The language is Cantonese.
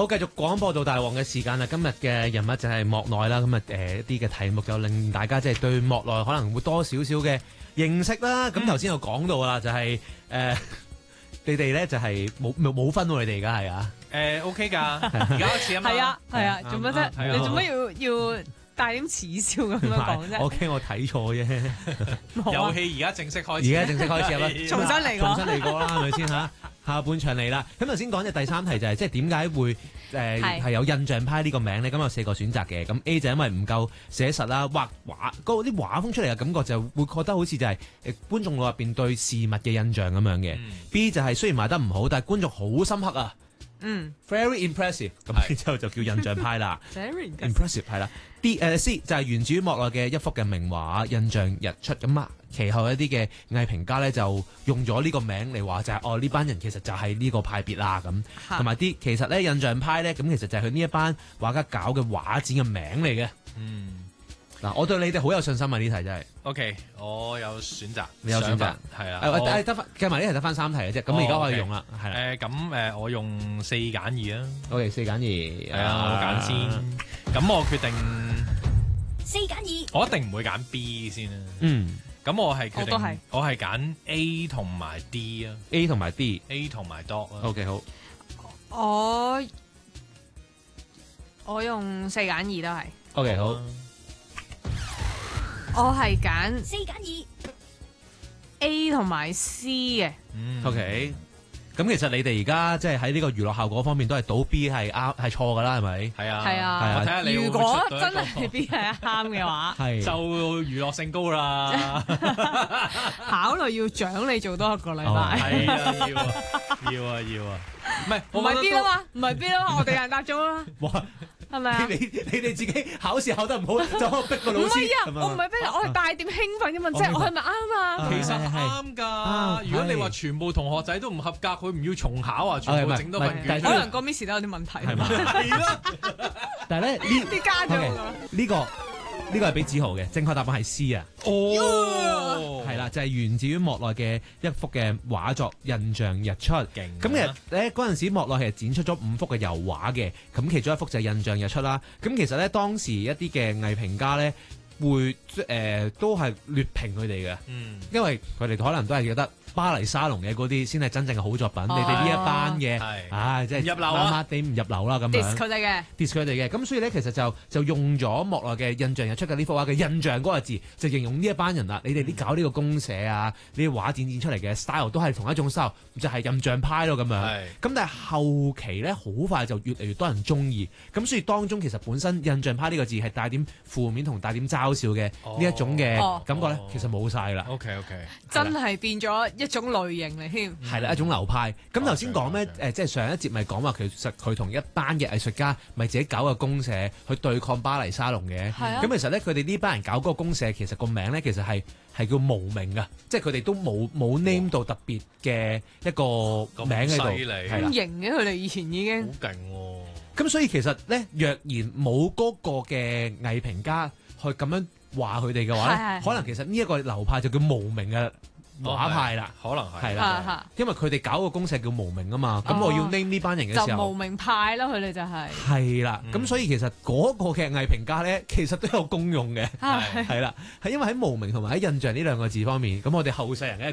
好，繼續廣播道大王嘅時間啦。今日嘅人物就係莫內啦。咁啊一啲嘅題目就令大家即係對莫內可能會多少少嘅認識啦。咁頭先有講到啦，就係你哋咧就係冇分喎，你哋而家係啊 ？OK 㗎，而家開始啊嘛。 係啊，做乜啫？你做乜要帶點恥笑咁樣講啫？ 我驚我睇錯啫。 遊戲而家正式開始， 而家正式開始啦， 重新嚟過， 重新嚟過啦，係咪先嚇？下半場嚟啦。咁頭先講嘅第三題就係即係點解會係有印象派呢個名咧？咁有4個選擇嘅。咁 A 就因為唔夠寫實啦，畫畫嗰啲畫風出嚟嘅感覺就會覺得好似就係觀眾腦入邊對事物嘅印象咁樣嘅。B 就係雖然賣得唔好，但係觀眾好深刻啊。very impressive， 咁之後就叫印象派啦。 very impressive 係啦。C 就係源自於莫內嘅一幅嘅名畫《印象日出》。咁啊，其後一啲嘅藝評家咧就用咗呢個名嚟話就係呢班人其實就係呢個派別啦咁。同埋啲其實咧印象派咧咁其實就係佢呢一班畫家搞嘅畫展嘅名嚟嘅。嗱，我對你哋好有信心啊！呢題真係。 OK， 我有選擇， 你有選擇係啊。 得翻計埋呢題得翻3題嘅啫。咁而家可以用啦，係啦。 咁我用4揀2啊。 OK， 4揀2， 係啊，我揀先。咁我決定 4揀2， 我一定唔會揀 B 先啊。咁我係決定，我係揀 A 同埋 D 啊。 A 同埋 D，A 同埋 Dog 啊。 OK， 好。 我用4揀2都係。 OK， 好。 我係揀4揀2 A 同埋 C 嘅。 OK， 咁其實你哋而家即係喺呢個娛樂效果方面都係賭 B 係錯㗎啦，係咪？ 係啊， 係啊。 我睇下你如果真係 B 係啱嘅話， 就娛樂性高啦。 考慮要獎你做多一個禮拜。 係啊，要啊。唔係 B 啦嘛，唔係 B 啦嘛，我哋人答咗啦。係咪啊？ 你哋自己考試考得唔好，就可以逼個老師。 唔係啊，我唔係逼，我係帶點興奮嘅問啫。我係咪啱啊？ 其實啱㗎。如果你話全部同學仔都唔合格，佢唔要重考啊，全部整多份卷。 可能個 Miss 都有啲問題。 係嘛？ 係啦。 但係咧啲家長呢個係俾子豪嘅，正確答案係 C 啊！係啦，就係源自於莫內嘅一幅嘅畫作《印象日出》。勁！咁其實咧嗰陣時莫內其實展出咗5幅嘅油畫嘅，咁其中一幅就係《印象日出》啦。咁其實咧當時一啲嘅藝評家咧會都係劣評佢哋嘅，因為佢哋可能都係覺得巴黎沙龍嘅嗰啲先係真正嘅好作品。你哋呢一班嘅，即係入流啊， 麻地唔入流啦咁樣。 diss 佢哋嘅， 咁所以咧其實就用咗莫內嘅印象日出嘅呢幅畫嘅印象嗰個字，就形容呢一班人啦。你哋啲搞呢個公社啊，呢啲畫展出嚟嘅 style 都係同一種 style，就係印象派咯咁樣。咁但係後期咧好快就越嚟越多人中意，咁所以當中其實本身印象派呢個字係帶點負面同帶點嘲笑嘅呢一種嘅感覺咧，其實冇晒啦。 OK， 真係變咗一種類型嚟添。 係啦，一種流派。咁頭先講咩？即係上一節咪講話其實佢同一班嘅藝術家咪自己搞個公社去對抗巴黎沙龍嘅。咁其實咧，佢哋呢班人搞嗰個公社，其實個名咧其實係叫無名㗎，即係佢哋都冇 name 到特別嘅一個名喺度。 係啦，型嘅佢哋以前已經好勁喎。 咁所以其實咧，若然冇嗰個嘅藝評家去咁樣話佢哋嘅話咧，可能其實呢一個流派就叫無名嘅畫派啦， 可能係啦，因為佢哋搞個公社叫無名啊嘛，咁我要 name 呢班人嘅時候就無名派咯，佢哋就係啦，咁所以其實嗰個嘅藝評家咧，其實都有功用嘅，係啦，係因為喺無名同埋喺印象呢2個字方面，咁我哋後世人咧